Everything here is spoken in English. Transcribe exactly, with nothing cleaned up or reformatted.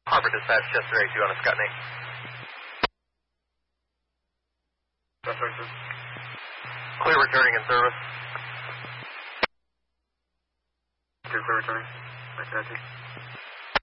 Harbor Dispatch, Chester eight two on a Scotney. Chester eight two. Clear returning in service. Clear returning. Nice to